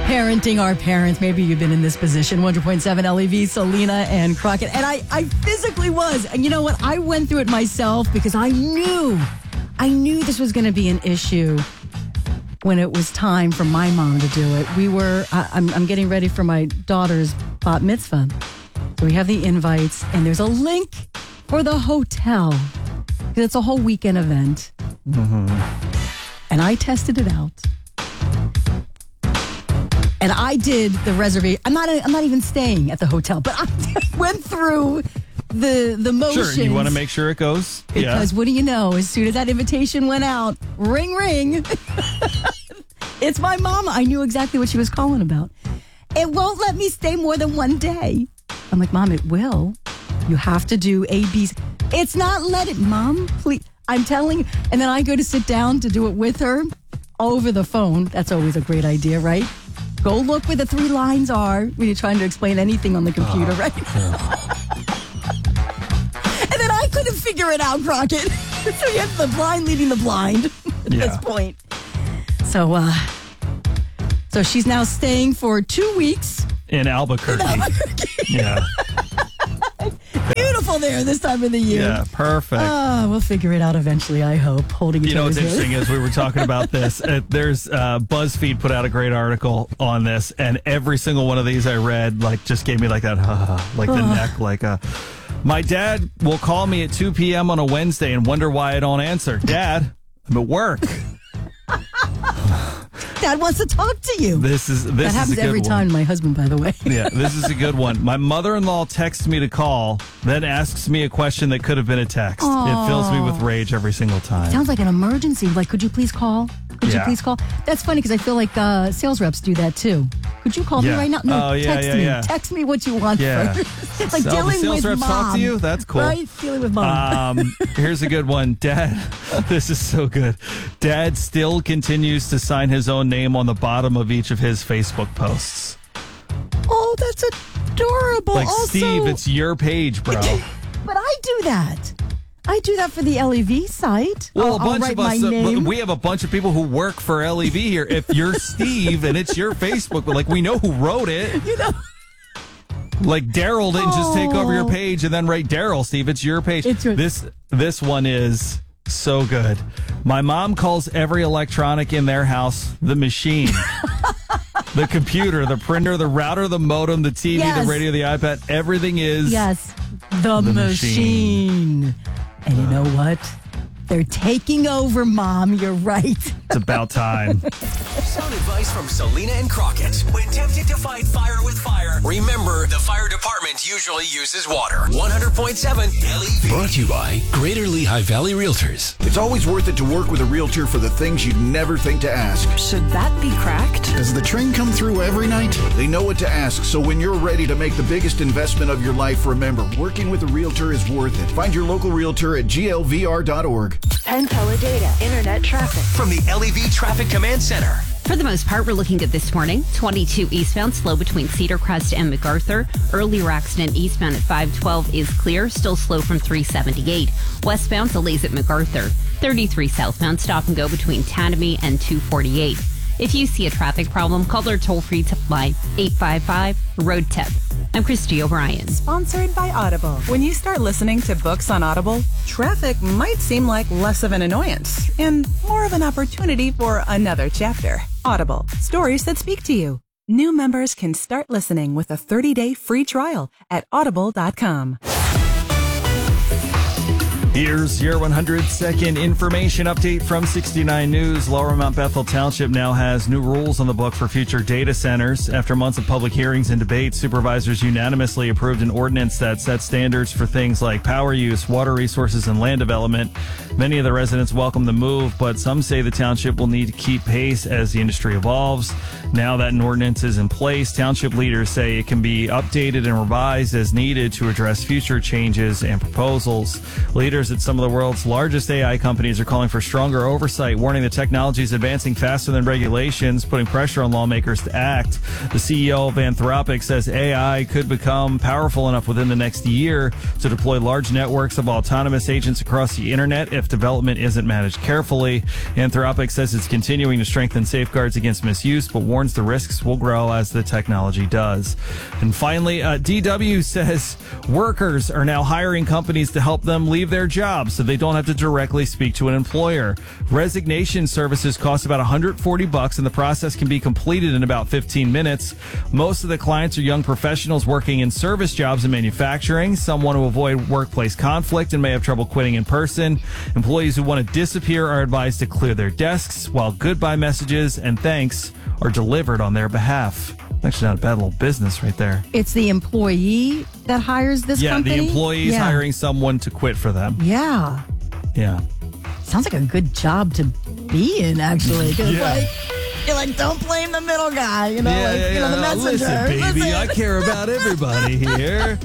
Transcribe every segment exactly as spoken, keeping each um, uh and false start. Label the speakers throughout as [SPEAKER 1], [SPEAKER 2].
[SPEAKER 1] Parenting our parents. Maybe you've been in this position. one hundred point seven L E V, Selena and Crockett. And I, I physically was. And you know what? I went through it myself because I knew, I knew this was going to be an issue when it was time for my mom to do it. We were, I, I'm, I'm getting ready for my daughter's bat mitzvah. So we have the invites and there's a link for the hotel. Because it's a whole weekend event. Mm-hmm. And I tested it out. And I did the reservation. I'm not. I'm not even staying at the hotel, but I went through the the motions.
[SPEAKER 2] Sure, you want to make sure it goes.
[SPEAKER 1] Because
[SPEAKER 2] yeah.
[SPEAKER 1] what do you know? As soon as that invitation went out, ring, ring. It's my mama. I knew exactly what she was calling about. It won't let me stay more than one day. I'm like, Mom, it will. You have to do A, B's. It's not let it, Mom. Please. I'm telling you. And then I go to sit down to do it with her over the phone. That's always a great idea, right? Go look where the three lines are when you're trying to explain anything on the computer, uh, right? Yeah. And then I couldn't figure it out, Crockett. So you have the blind leading the blind at yeah. this point. So, uh, so she's now staying for two weeks
[SPEAKER 2] in Albuquerque. In Albuquerque. Yeah.
[SPEAKER 1] Beautiful there this time of the year.
[SPEAKER 2] Yeah, perfect.
[SPEAKER 1] Oh, we'll figure it out eventually, I hope. Holding each
[SPEAKER 2] You know what's
[SPEAKER 1] hand.
[SPEAKER 2] interesting is we were talking about this. Uh, there's uh, BuzzFeed put out a great article on this, and every single one of these I read like just gave me like that, uh, like the uh. neck, like uh, my dad will call me at two p.m. on a Wednesday and wonder why I don't answer. Dad, I'm at work.
[SPEAKER 1] Dad wants to talk to you.
[SPEAKER 2] This is this
[SPEAKER 1] that happens
[SPEAKER 2] is a good
[SPEAKER 1] every
[SPEAKER 2] one.
[SPEAKER 1] time. My husband, by the way.
[SPEAKER 2] Yeah, this is a good one. My mother-in-law texts me to call, then asks me a question that could have been a text.
[SPEAKER 1] Aww.
[SPEAKER 2] It fills me with rage every single time.
[SPEAKER 1] Sounds like an emergency. Like, could you please call? Could
[SPEAKER 2] yeah.
[SPEAKER 1] you please call? That's funny because I feel like uh, sales reps do that too. Could you call
[SPEAKER 2] yeah.
[SPEAKER 1] me right now? No,
[SPEAKER 2] oh, yeah,
[SPEAKER 1] text
[SPEAKER 2] yeah,
[SPEAKER 1] me.
[SPEAKER 2] Yeah.
[SPEAKER 1] Text me what you want
[SPEAKER 2] yeah.
[SPEAKER 1] first. It's like
[SPEAKER 2] so
[SPEAKER 1] dealing
[SPEAKER 2] the sales
[SPEAKER 1] with
[SPEAKER 2] reps
[SPEAKER 1] mom.
[SPEAKER 2] talk to you? That's cool.
[SPEAKER 1] Right? Dealing with mom.
[SPEAKER 2] Um, here's a good one. Dad, this is so good. Dad still continues to sign his own name on the bottom of each of his Facebook posts.
[SPEAKER 1] Oh, that's adorable.
[SPEAKER 2] Like,
[SPEAKER 1] also,
[SPEAKER 2] Steve, it's your page, bro.
[SPEAKER 1] But I do that. I do that for the L E V site.
[SPEAKER 2] Well,
[SPEAKER 1] I'll,
[SPEAKER 2] a bunch
[SPEAKER 1] I'll write
[SPEAKER 2] of us,
[SPEAKER 1] my
[SPEAKER 2] uh,
[SPEAKER 1] name.
[SPEAKER 2] we have a bunch of people who work for L E V here. If you're Steve and it's your Facebook, like we know who wrote it.
[SPEAKER 1] You know.
[SPEAKER 2] Like Daryl didn't
[SPEAKER 1] oh.
[SPEAKER 2] just take over your page and then write Daryl, Steve. It's your page.
[SPEAKER 1] It's your-
[SPEAKER 2] this this one is so good. My mom calls every electronic in their house the machine. The computer, the printer, the router, the modem, the T V,
[SPEAKER 1] yes.
[SPEAKER 2] the radio, the iPad. Everything is
[SPEAKER 1] yes, the,
[SPEAKER 2] the
[SPEAKER 1] machine.
[SPEAKER 2] machine.
[SPEAKER 1] And you know what? They're taking over, Mom. You're right.
[SPEAKER 2] It's about time.
[SPEAKER 3] Sound advice from Selena and Crockett. When tempted to fight fire with fire, remember the fire department usually uses water. one hundred point seven L E V.
[SPEAKER 4] Brought to you by Greater Lehigh Valley Realtors.
[SPEAKER 5] It's always worth it to work with a realtor for the things you'd never think to ask.
[SPEAKER 6] Should that be cracked?
[SPEAKER 5] Does the train come through every night? They know what to ask, so when you're ready to make the biggest investment of your life, remember, working with a realtor is worth it. Find your local realtor at G L V R dot org.
[SPEAKER 7] Penn Teledata Internet traffic
[SPEAKER 3] From the L E V Traffic Command Center.
[SPEAKER 8] For the most part, we're looking good this morning. twenty-two eastbound, slow between Cedar Crest and MacArthur. Earlier accident eastbound at five twelve is clear, still slow from three seventy-eight. Westbound, delays at MacArthur. thirty-three southbound, stop and go between Tanami and two forty-eight. If you see a traffic problem, call their toll-free tip line, eight five five, road tip. I'm Christy O'Brien.
[SPEAKER 6] Sponsored by Audible. When you start listening to books on Audible, traffic might seem like less of an annoyance and more of an opportunity for another chapter. Audible. Stories that speak to you. New members can start listening with a thirty-day free trial at audible dot com.
[SPEAKER 2] Here's your one hundred second information update from sixty-nine News. Lower Mount Bethel Township now has new rules on the book for future data centers. After months of public hearings and debate, supervisors unanimously approved an ordinance that sets standards for things like power use, water resources, and land development. Many of the residents welcome the move, but some say the township will need to keep pace as the industry evolves. Now that an ordinance is in place, township leaders say it can be updated and revised as needed to address future changes and proposals. Leaders Leaders at some of the world's largest A I companies are calling for stronger oversight, warning the technology is advancing faster than regulations, putting pressure on lawmakers to act. The C E O of Anthropic says A I could become powerful enough within the next year to deploy large networks of autonomous agents across the internet if development isn't managed carefully. Anthropic says it's continuing to strengthen safeguards against misuse, but warns the risks will grow as the technology does. And finally, uh, D W says workers are now hiring companies to help them leave their jobs so they don't have to directly speak to an employer. Resignation services cost about one hundred forty bucks, and the process can be completed in about fifteen minutes. Most of the clients are young professionals working in service jobs and manufacturing. Some want to avoid workplace conflict and may have trouble quitting in person. Employees who want to disappear are advised to clear their desks, while goodbye messages and thanks are delivered on their behalf. Actually, not a bad little business right there.
[SPEAKER 1] It's the employee that hires this
[SPEAKER 2] yeah,
[SPEAKER 1] company?
[SPEAKER 2] Yeah, the employee's
[SPEAKER 1] yeah.
[SPEAKER 2] hiring someone to quit for them.
[SPEAKER 1] Yeah.
[SPEAKER 2] Yeah.
[SPEAKER 1] Sounds like a good job to be in, actually. Cause
[SPEAKER 2] yeah.
[SPEAKER 1] like, you're like, don't blame the middle guy, you know,
[SPEAKER 2] yeah,
[SPEAKER 1] like,
[SPEAKER 2] yeah,
[SPEAKER 1] you know, the
[SPEAKER 2] yeah.
[SPEAKER 1] messenger.
[SPEAKER 2] Listen, baby,
[SPEAKER 1] Listen.
[SPEAKER 2] I care about everybody here.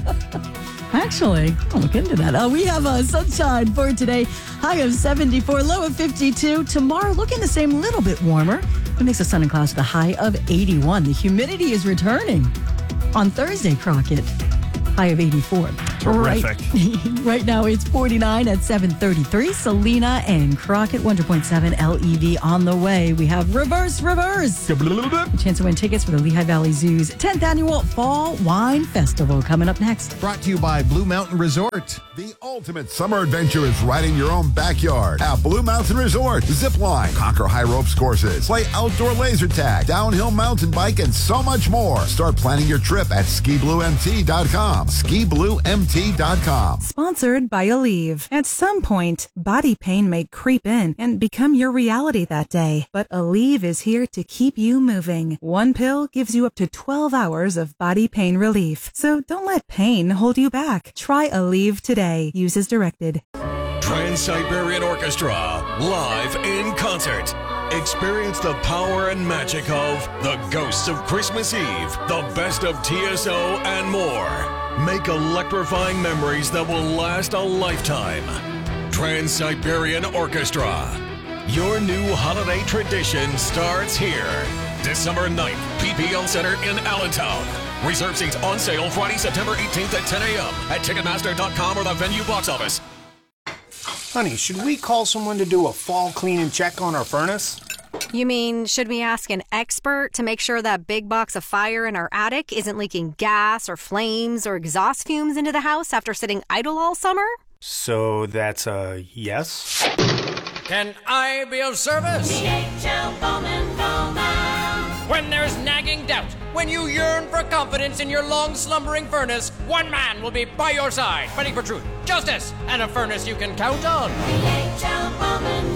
[SPEAKER 1] Actually, I'll look into that. Uh, we have uh, sunshine for today. High of seventy-four, low of fifty-two. Tomorrow, looking the same, a little bit warmer. It makes a sun and clouds with a high of eighty-one. The humidity is returning on Thursday, Crockett. High of eighty-four.
[SPEAKER 2] Terrific.
[SPEAKER 1] Right, right now, it's forty-nine at seven thirty-three. Selena and Crockett, one hundred point seven L E V on the way. We have Reverse Reverse. A chance to win tickets for the Lehigh Valley Zoo's tenth Annual Fall Wine Festival coming up next.
[SPEAKER 9] Brought to you by Blue Mountain Resort.
[SPEAKER 10] The ultimate summer adventure is right in your own backyard at Blue Mountain Resort. Zip line, conquer high ropes courses, play outdoor laser tag, downhill mountain bike, and so much more. Start planning your trip at ski blue m t dot com. ski blue m t dot com.
[SPEAKER 6] Sponsored by Aleve. At some point, body pain may creep in and become your reality that day. But Aleve is here to keep you moving. One pill gives you up to twelve hours of body pain relief. So don't let pain hold you back. Try Aleve today. Use as directed.
[SPEAKER 3] Trans-Siberian Orchestra, live in concert. Experience the power and magic of The Ghosts of Christmas Eve, The Best of T S O, and more. Make electrifying memories that will last a lifetime. Trans-Siberian Orchestra. Your new holiday tradition starts here. December ninth, P P L Center in Allentown. Reserve seats on sale Friday, September eighteenth at ten a.m. at Ticketmaster dot com or the venue box office.
[SPEAKER 11] Honey, should we call someone to do a fall clean and check on our furnace?
[SPEAKER 12] You mean, should we ask an expert to make sure that big box of fire in our attic isn't leaking gas or flames or exhaust fumes into the house after sitting idle all summer?
[SPEAKER 11] So that's a yes?
[SPEAKER 13] Can I be of service?
[SPEAKER 14] D H L Bowman Bowman.
[SPEAKER 13] When there's nagging doubt, when you yearn for confidence in your long slumbering furnace, one man will be by your side, fighting for truth, justice, and a furnace you can count on.
[SPEAKER 14] D H L Bowman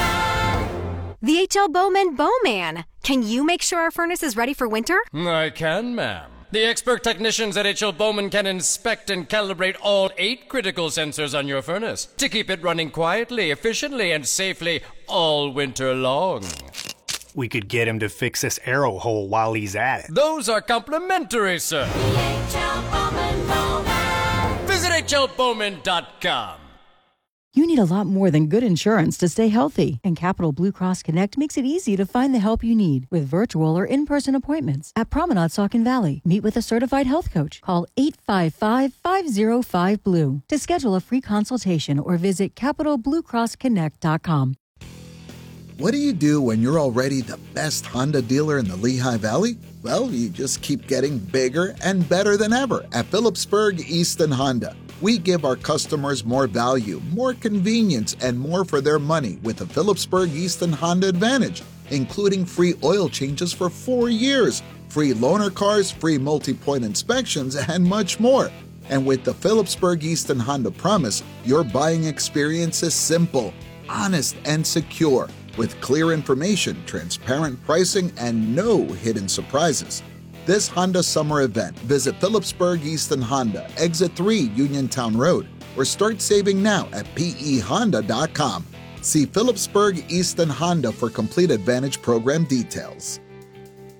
[SPEAKER 14] Bowman.
[SPEAKER 12] The H L Bowman Bowman. Can you make sure our furnace is ready for winter?
[SPEAKER 13] I can, ma'am. The expert technicians at H L Bowman can inspect and calibrate all eight critical sensors on your furnace to keep it running quietly, efficiently, and safely all winter long.
[SPEAKER 11] We could get him to fix this arrow hole while he's at it.
[SPEAKER 13] Those are complimentary, sir.
[SPEAKER 14] H L Bowman Bowman.
[SPEAKER 13] Visit H L Bowman dot com.
[SPEAKER 1] You need a lot more than good insurance to stay healthy, and Capital Blue Cross Connect makes it easy to find the help you need with virtual or in-person appointments at Promenade Saucon Valley. Meet with a certified health coach. Call eight five five, five oh five, B L U E to schedule a free consultation or visit capital blue cross connect dot com.
[SPEAKER 15] What do you do when you're already the best Honda dealer in the Lehigh Valley? Well, you just keep getting bigger and better than ever at Phillipsburg Easton Honda. We give our customers more value, more convenience, and more for their money with the Phillipsburg Easton Honda Advantage, including free oil changes for four years, free loaner cars, free multi-point inspections, and much more. And with the Phillipsburg Easton Honda Promise, your buying experience is simple, honest, and secure, with clear information, transparent pricing, and no hidden surprises. This Honda summer event, visit Phillipsburg Easton Honda, Exit three Uniontown Road, or start saving now at P E honda dot com. See Phillipsburg Easton Honda for complete Advantage program details.